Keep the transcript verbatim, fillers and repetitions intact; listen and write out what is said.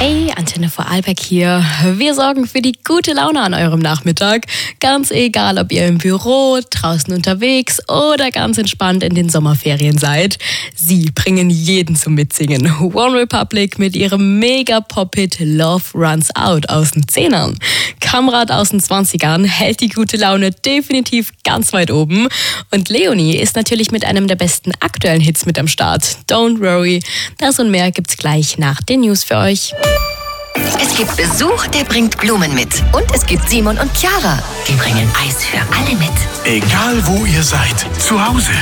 Hey, Antenne Vorarlberg hier. Wir sorgen für die gute Laune an eurem Nachmittag. Ganz egal, ob ihr im Büro, draußen unterwegs oder ganz entspannt in den Sommerferien seid. Sie bringen jeden zum Mitsingen. One Republic mit ihrem Mega-Pop-Hit Love Runs Out aus den Zehnern. Kamrat aus den zwanzigern hält die gute Laune definitiv ganz weit oben. Und Leonie ist natürlich mit einem der besten aktuellen Hits mit am Start. Don't worry. Das und mehr gibt's gleich nach den News für euch. Es gibt Besuch, der bringt Blumen mit. Und es gibt Simon und Chiara. Die bringen Eis für alle mit. Egal wo ihr seid, zu Hause